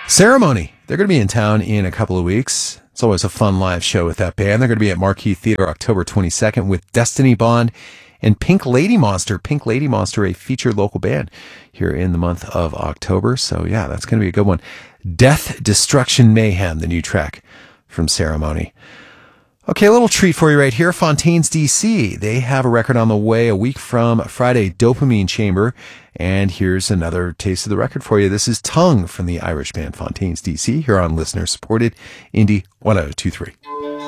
Ceremony. They're going to be in town in a couple of weeks. It's always a fun live show with that band. They're going to be at Marquee Theater October 22nd with Destiny Bond and Pink Lady Monster. Pink Lady Monster, a featured local band here in the month of October. So yeah, that's going to be a good one. Death, Destruction, Mayhem, the new track from Ceremony. Okay, a little treat for you right here. Fontaines DC. They have a record on the way a week from Friday, Dopamine Chamber. And here's another taste of the record for you. This is Tongue from the Irish band Fontaines DC here on listener-supported Indie 1023.